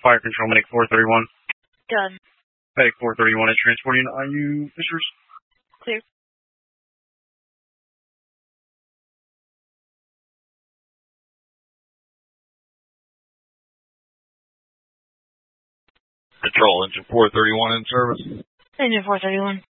Fire Control, Medic 431. Done. Medic 431 is transporting IU Fishers. Clear. Control, engine 431 in service. Engine 431.